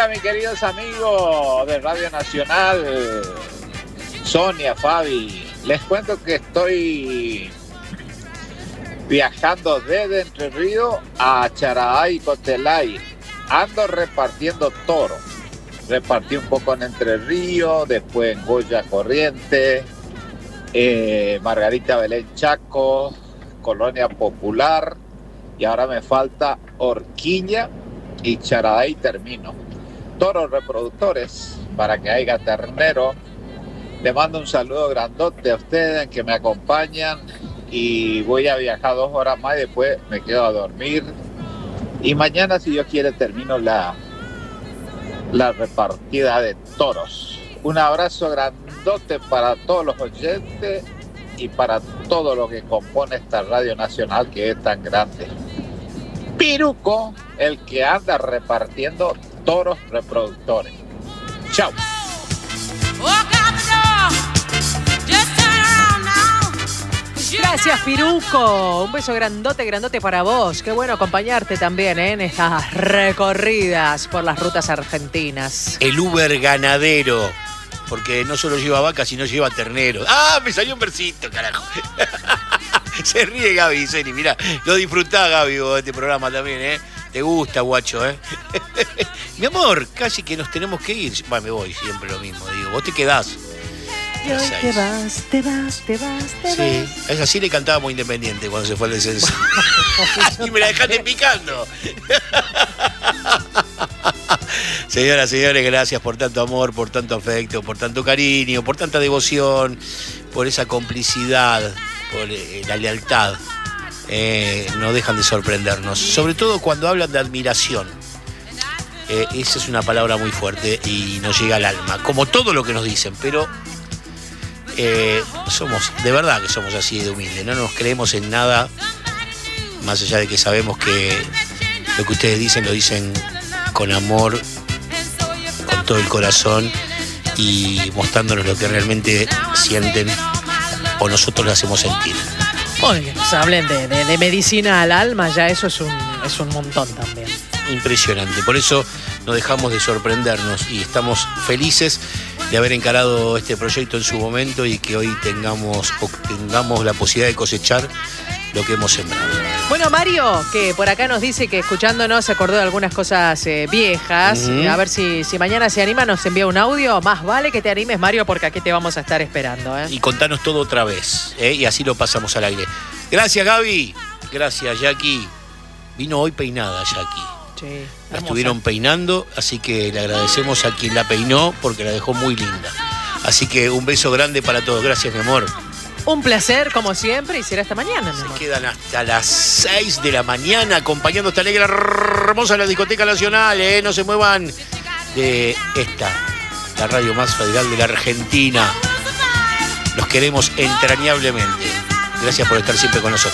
Hola, mis queridos amigos de Radio Nacional, Sonia, Fabi. Les cuento que estoy viajando desde Entre Ríos a Charahay, Cotelay. Ando repartiendo toros. Repartí un poco en Entre Ríos, después en Goya Corrientes, Margarita Belén Chaco, Colonia Popular, y ahora me falta Horquilla y Charahay termino. Toros reproductores para que haya ternero. Le mando un saludo grandote a ustedes que me acompañan y voy a viajar 2 horas más y después me quedo a dormir. Y mañana, si Dios quiere, termino la repartida de toros. Un abrazo grandote para todos los oyentes y para todo lo que compone esta Radio Nacional que es tan grande. Piruco, el que anda repartiendo toros reproductores. Chao. Gracias, Piruco. Un beso grandote, grandote para vos. Qué bueno acompañarte también en estas recorridas por las rutas argentinas. El Uber ganadero, porque no solo lleva vacas, sino lleva ternero. ¡Ah! Me salió un versito, carajo. Se ríe Gaby, Zeni, mirá. Lo disfrutás, Gaby, vos, de este programa también, ¿eh? Te gusta, guacho, ¿eh? Mi amor, casi que nos tenemos que ir. Bueno, me voy, siempre lo mismo, digo. Vos te quedás. Y hoy te vas. Sí, a esa sí le cantábamos Independiente cuando se fue al descenso. Y me la dejaste picando. Señoras, señores, gracias por tanto amor, por tanto afecto, por tanto cariño, por tanta devoción, por esa complicidad, por la lealtad. No dejan de sorprendernos, sobre todo cuando hablan de admiración. Esa es una palabra muy fuerte y nos llega al alma, como todo lo que nos dicen, pero somos, de verdad que somos así de humildes, no nos creemos en nada, más allá de que sabemos que lo que ustedes dicen lo dicen con amor, con todo el corazón y mostrándonos lo que realmente sienten o nosotros le hacemos sentir. Muy bien, pues hablen de medicina al alma, ya eso es un montón también. Impresionante, por eso no dejamos de sorprendernos y estamos felices de haber encarado este proyecto en su momento y que hoy tengamos la posibilidad de cosechar lo que hemos sembrado. Bueno, Mario, que por acá nos dice que escuchándonos se acordó de algunas cosas viejas. A ver si mañana se anima, nos envía un audio. Más vale que te animes, Mario, porque aquí te vamos a estar esperando. Y contanos todo otra vez, y así lo pasamos al aire. Gracias, Gaby. Gracias, Jackie. Vino hoy peinada, Jackie. Sí, la estuvieron peinando, así que le agradecemos a quien la peinó porque la dejó muy linda. Así que un beso grande para todos. Gracias, mi amor. Un placer, como siempre, y será hasta mañana, mi amor. Se quedan hasta las 6 de la mañana acompañando esta alegre hermosa de la Discoteca Nacional, No se muevan de esta, la radio más federal de la Argentina. Los queremos entrañablemente. Gracias por estar siempre con nosotros.